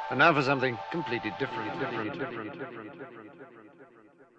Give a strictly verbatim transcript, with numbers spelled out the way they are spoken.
And now for something completely different, different, different, different, different, different, different.